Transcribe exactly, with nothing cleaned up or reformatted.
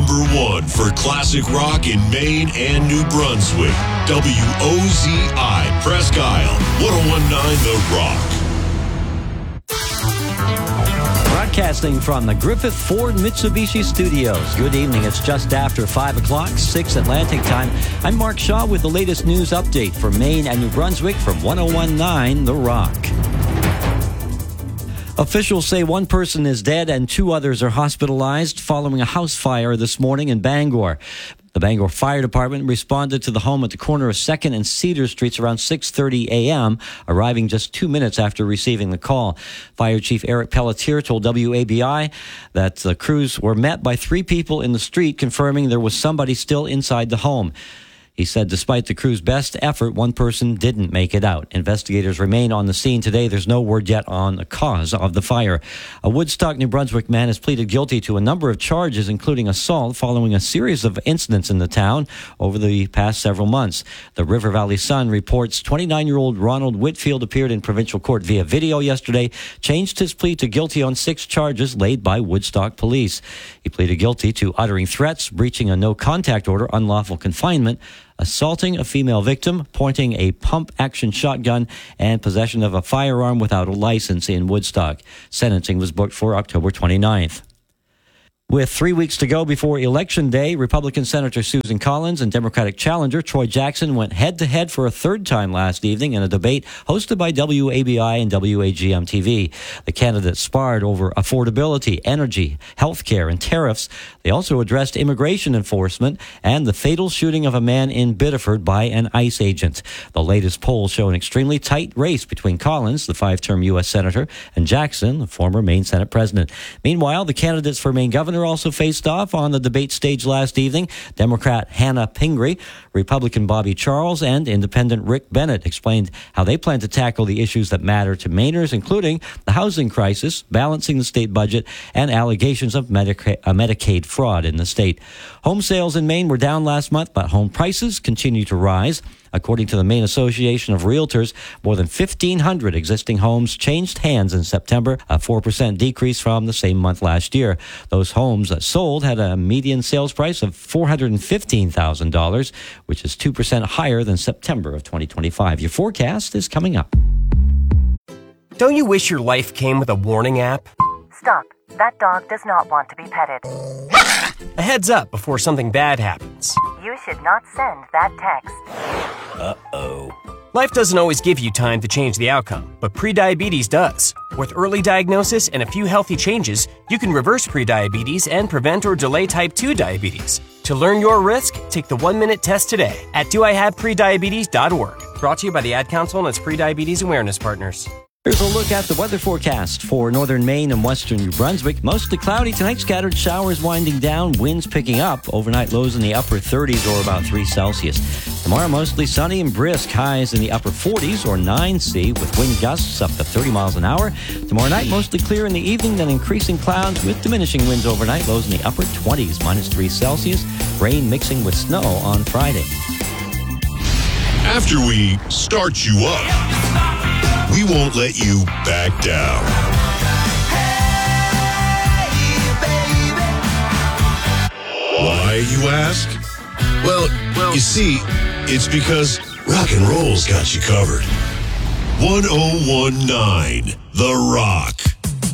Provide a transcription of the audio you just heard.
number one for classic rock in Maine and New Brunswick. W O Z I Presque Isle, ten nineteen The Rock. Broadcasting from the Griffith Ford Mitsubishi Studios. Good evening. It's just after five o'clock, six Atlantic time. I'm Mark Shaw with the latest news update for Maine and New Brunswick from ten nineteen The Rock. Officials say one person is dead and two others are hospitalized following a house fire this morning in Bangor. The Bangor Fire Department responded to the home at the corner of second and Cedar Streets around six thirty a.m., arriving just two minutes after receiving the call. Fire Chief Eric Pelletier told W A B I that the crews were met by three people in the street, confirming there was somebody still inside the home. He said despite the crew's best effort, one person didn't make it out. Investigators remain on the scene today. There's no word yet on the cause of the fire. A Woodstock, New Brunswick man has pleaded guilty to a number of charges, including assault, following a series of incidents in the town over the past several months. The River Valley Sun reports twenty-nine-year-old Ronald Whitfield appeared in provincial court via video yesterday, changed his plea to guilty on six charges laid by Woodstock police. He pleaded guilty to uttering threats, breaching a no-contact order, unlawful confinement, assaulting a female victim, pointing a pump-action shotgun, and possession of a firearm without a license in Woodstock. Sentencing was booked for October twenty-ninth. With three weeks to go before Election Day, Republican Senator Susan Collins and Democratic challenger Troy Jackson went head-to-head for a third time last evening in a debate hosted by W A B I and W A G M T V. The candidates sparred over affordability, energy, health care, and tariffs. They also addressed immigration enforcement and the fatal shooting of a man in Biddeford by an ICE agent. The latest polls show an extremely tight race between Collins, the five-term U S Senator, and Jackson, the former Maine Senate President. Meanwhile, the candidates for Maine Governor also faced off on the debate stage last evening. Democrat Hannah Pingree, Republican Bobby Charles, and Independent Rick Bennett explained how they plan to tackle the issues that matter to Mainers, including the housing crisis, balancing the state budget, and allegations of Medica- uh, Medicaid fraud in the state. Home sales in Maine were down last month, but home prices continue to rise. According to the Maine Association of Realtors, more than fifteen hundred existing homes changed hands in September, a four percent decrease from the same month last year. Those homes that sold had a median sales price of four hundred fifteen thousand dollars, which is two percent higher than September of twenty twenty-five. Your forecast is coming up. Don't you wish your life came with a warning app? Stop. That dog does not want to be petted. A heads up before something bad happens. You should not send that text. Uh-oh. Life doesn't always give you time to change the outcome, but prediabetes does. With early diagnosis and a few healthy changes, you can reverse prediabetes and prevent or delay type two diabetes. To learn your risk, take the one-minute test today at do I have prediabetes dot org. Brought to you by the Ad Council and its prediabetes awareness partners. Here's a look at the weather forecast for northern Maine and western New Brunswick. Mostly cloudy tonight, scattered showers winding down, winds picking up. Overnight lows in the upper thirties or about three Celsius. Tomorrow mostly sunny and brisk, highs in the upper forties or nine C with wind gusts up to thirty miles an hour. Tomorrow night mostly clear in the evening, then increasing clouds with diminishing winds overnight, lows in the upper twenties, minus three Celsius. Rain mixing with snow on Friday. After we start you up, we won't let you back down. Why, you ask? Well, well, you see, it's because rock and roll's got you covered. ten nineteen The Rock.